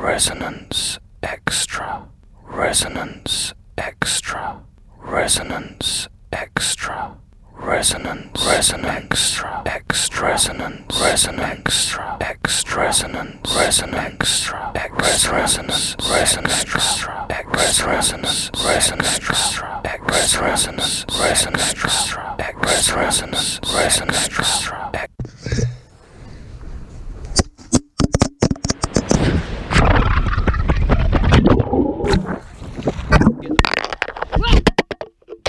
resonance extra, resonance extra, resonance extra, resonance, resonance extra, resonance, resonance extra, resonance, resonance extra, resonance, resonance extra, resonance, resonance extra, resonance, resonance extra, resonance, resonance extra.